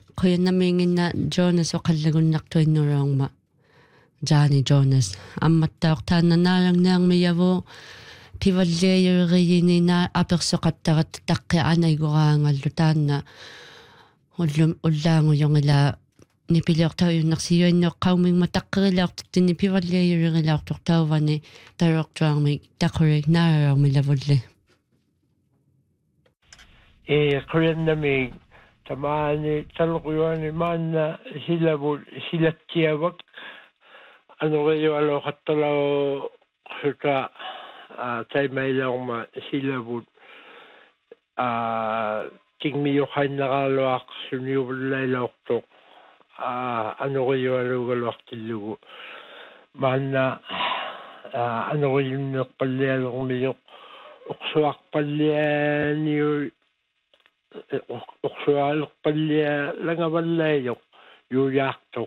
Kuya namingin na Jonas o kalagunak to inurong ma. Johnny Jonas. Ammattaaq taananaarang naarmiyavo tivalliayuriini na apersoqattarat taqqi-anaiguraangallu taanna ullaanguyongila nipiliortauyunnersiuinneqqaumingma taqqerilaortuttinni pivalliayurilaortortauvani taroqtuarmi taqurik naararmilavulli. Quriannami tamaani talquyuani maanna silavul silattiavak anuriualoqattalao suta taimailaorma silavul tingmiuqainneraaluaq suniuvullailaortoq anuriualuugaluartillugu maanna anuriunneerpallialormiyoq uqsuarpallianiu uqsuaalerpallia langavallaiyoq yuujaartoq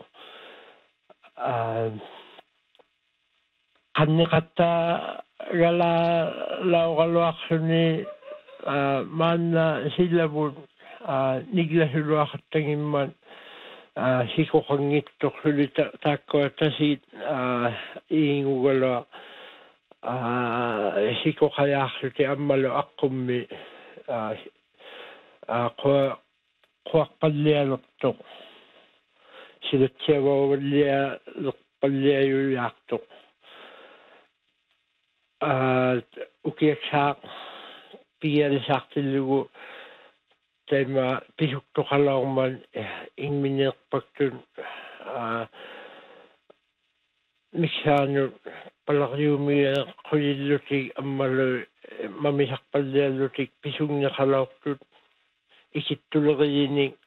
qanniqatta gala laugaluaqsuni maanna silavut niglahuluaqattangimman sikoqangittoq suli taakkuatasiit iingugalua sikoqajaarluti ammalu aqqummi quarpallialertoq silatsiavauvallialerpalliayujaartoq ukiaksaaq pialisaartillugu taima pisuktoqalaorman ingmineerpaktun miksaanu palariumiaqulillutik ammalu mamisarpalliallutik pisunneqalaortut ikittuleриiник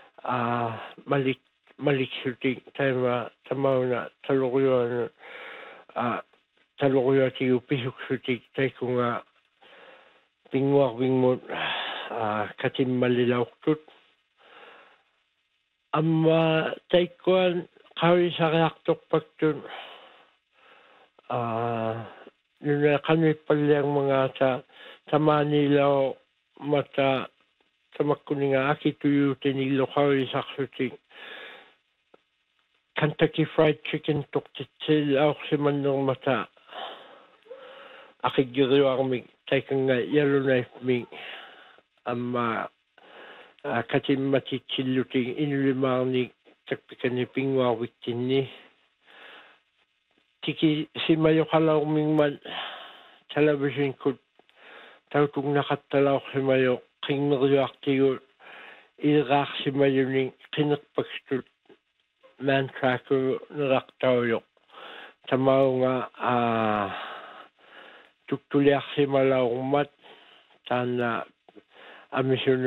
maliksutik taima tamauna taloriuanu taloriuatigu pisuksutik taikunga pinguarvingmut katimmallilaortut amma taikkuan qavisariartorpaktun nuna qanuippalliangmangaata tamaanilao mata tamakkuninga akituyuutinilloqavisarlutik Kentucky Fried Chicken tortitsil aorsimannermata aqiggiruarmik taikanga yalunaifmik amma katimmatitsillutik inulimaarnik takpikani pinguarvittinni tiki simayoqalaormingman televisionkut tautugnaqattalaorsimayo qingmeriuartigu ilraarsimayunik qinerpakstut mantraku neraqtaujoq tamaunga tuktuliarsimalaormat taanna amisun